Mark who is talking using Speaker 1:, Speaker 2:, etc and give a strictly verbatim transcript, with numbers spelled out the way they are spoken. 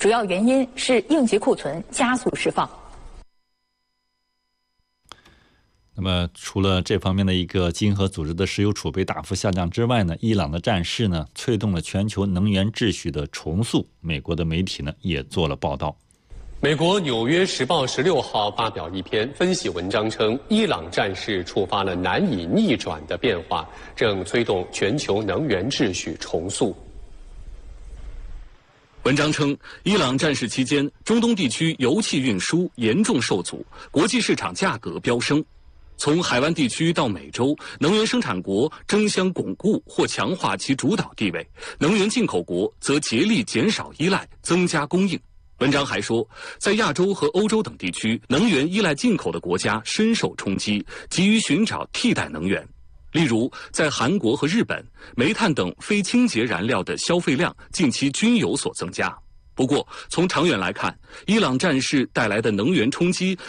Speaker 1: 主要原因是应急库存加速释放。
Speaker 2: 那么，除了这方面的一个经合组织的石油储备大幅下降之外呢，伊朗的战事呢，催动了全球能源秩序的重塑。美国的媒体呢，也做了报道。
Speaker 3: 美国《纽约时报》十六号发表一篇分析文章称，伊朗战事触发了难以逆转的变化，正催动全球能源秩序重塑。
Speaker 4: 文章称，伊朗战事期间，中东地区油气运输严重受阻，国际市场价格飙升。从海湾地区到美洲，能源生产国争相巩固或强化其主导地位，能源进口国则竭力减少依赖，增加供应。文章还说，在亚洲和欧洲等地区，能源依赖进口的国家深受冲击，急于寻找替代能源。例如，在韩国和日本，煤炭等非清洁燃料的消费量近期均有所增加。不过，从长远来看，伊朗战事带来的能源冲击